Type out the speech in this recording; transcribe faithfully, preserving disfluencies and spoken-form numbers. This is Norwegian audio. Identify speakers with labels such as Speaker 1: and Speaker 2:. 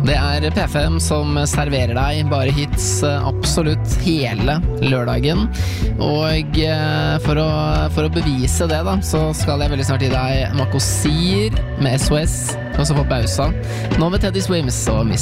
Speaker 1: Det er P fem som serverer deg bare hits absolutt hele lørdagen. Og for å, for å bevise det da, så skal jeg veldig snart gi deg Makosir med S O S, også på pausa. Nå med Teddy Swims og Miss